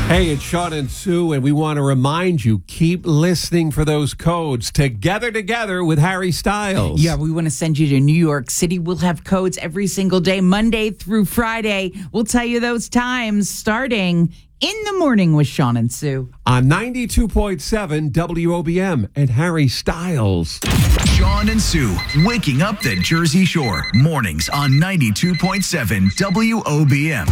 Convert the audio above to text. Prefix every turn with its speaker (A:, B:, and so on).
A: Hey, it's Sean and Sue, and we want to remind you, keep listening for those codes. Together with Harry Styles.
B: Yeah, we want to send you to New York City. We'll have codes every single day, Monday through Friday. We'll tell you those times starting in the morning with Sean and Sue.
A: On 92.7 WOBM and Harry Styles.
C: Sean and Sue, waking up the Jersey Shore. Mornings on 92.7 WOBM.